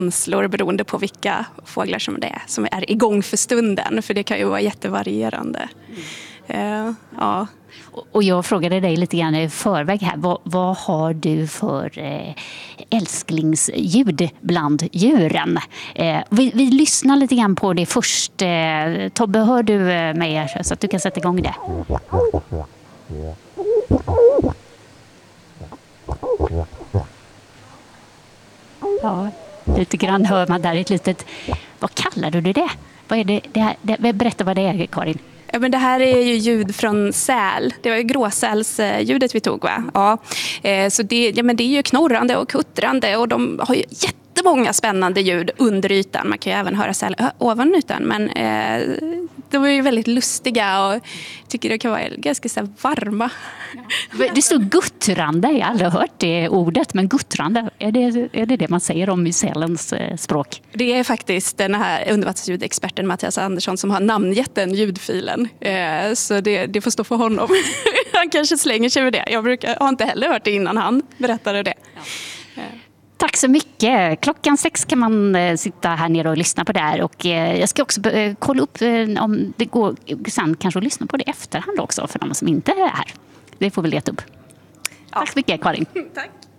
känslor beroende på vilka fåglar som är igång för stunden. För det kan ju vara jättevarierande. Ja. Och jag frågade dig lite grann i förväg här. Vad har du för älsklingsljud bland djuren? Vi lyssnar lite grann på det först. Tobbe, hör du mig så att du kan sätta igång det? Ja, lite grann hör man där ett litet... Vad kallar du det? Vad är det? Berätta vad det är, Karin. Ja, men det här är ju ljud från säl. Det var ju gråsälsljudet vi tog, va? Ja. Så det är ju knorrande och kuttrande och de har ju jättemånga spännande ljud under ytan. Man kan ju även höra säl ovan ytan, men de är ju väldigt lustiga och tycker det kan vara ganska så varma. Det står guttrande, jag har aldrig hört det ordet, men guttrande, är det man säger om i sälens språk? Det är faktiskt den här undervattensljudexperten Mattias Andersson som har namngett den ljudfilen. Så det får stå för honom. Han kanske slänger sig med det. Jag har inte heller hört det innan han berättade det. Ja. Tack så mycket. 6:00 kan man sitta här nere och lyssna på det här. Och jag ska också kolla upp om det går sen kanske att lyssna på det i efterhand också för de som inte är här. Det får vi leta upp. Ja. Tack så mycket, Karin. Tack.